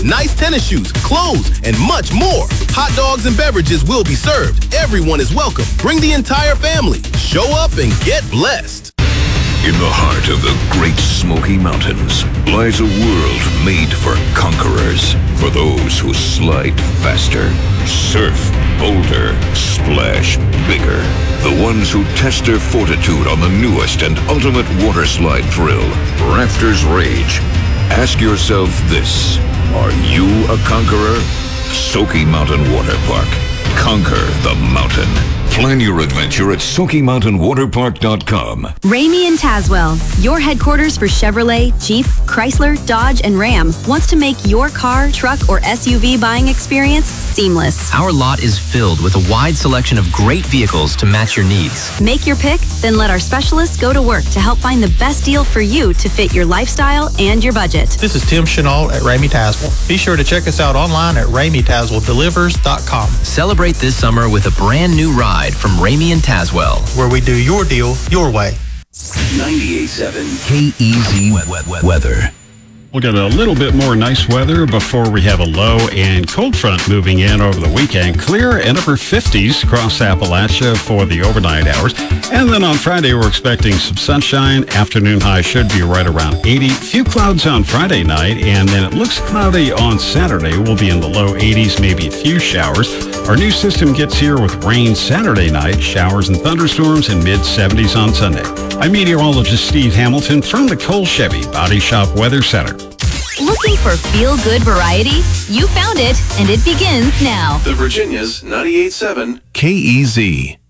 nice tennis shoes, clothes, and much more. Hot dogs and beverages will be served. Everyone is welcome. Bring the entire family. Show up and get blessed. In the heart of the Great Smoky Mountains lies a world made for conquerors, for those who slide faster, surf bolder, splash bigger, the ones who test their fortitude on the newest and ultimate water slide thrill, Rafters Rage. Ask yourself this: are you a conqueror? Smoky Mountain Water Park. Conquer the mountain. Plan your adventure at SmokyMountainWaterPark.com. Ramey and Tazwell, your headquarters for Chevrolet, Jeep, Chrysler, Dodge, and Ram, wants to make your car, truck, or SUV buying experience seamless. Our lot is filled with a wide selection of great vehicles to match your needs. Make your pick, then let our specialists go to work to help find the best deal for you to fit your lifestyle and your budget. This is Tim Chenault at Ramey Tazwell. Be sure to check us out online at RameyTazwellDelivers.com. Celebrate this summer with a brand new ride from Ramey and Tazwell, where we do your deal your way. 98.7 KEZ weather. We'll get a little bit more nice weather before we have a low and cold front moving in over the weekend. Clear and upper 50s across Appalachia for the overnight hours. And then on Friday, we're expecting some sunshine. Afternoon high should be right around 80. Few clouds on Friday night, and then it looks cloudy on Saturday. We'll be in the low 80s, maybe a few showers. Our new system gets here with rain Saturday night, showers and thunderstorms in mid-70s on Sunday. I'm meteorologist Steve Hamilton from the Cole Chevy Body Shop Weather Center. Looking for feel-good variety? You found it, and it begins now. The Virginia's 98.7 KEZ.